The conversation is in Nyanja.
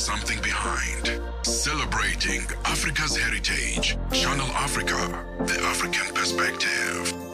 something behind. Celebrating Africa's heritage. Channel Africa, the African perspective.